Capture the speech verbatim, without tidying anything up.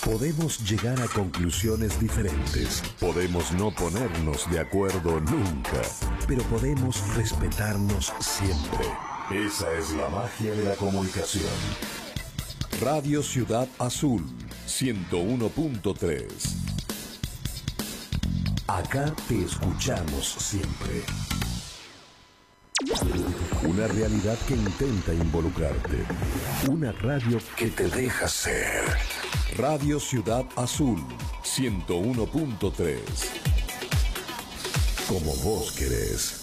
Podemos llegar a conclusiones diferentes, podemos no ponernos de acuerdo nunca, pero podemos respetarnos siempre. Esa es la magia de la comunicación. Radio Ciudad Azul, ciento uno punto tres. Acá te escuchamos siempre. Una realidad que intenta involucrarte. Una radio que te deja ser. Radio Ciudad Azul, ciento uno punto tres. Como vos querés.